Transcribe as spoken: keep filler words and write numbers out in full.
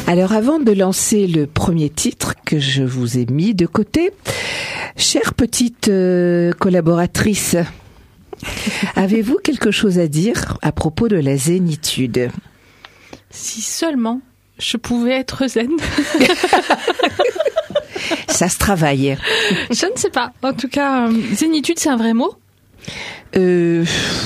Alors avant de lancer le premier titre que je vous ai mis de côté, chère petite euh, collaboratrice, avez-vous quelque chose à dire à propos de la zénitude ? Si seulement je pouvais être zen. Ça se travaille. Je ne sais pas. En tout cas, euh, zénitude, c'est un vrai mot ? Euh,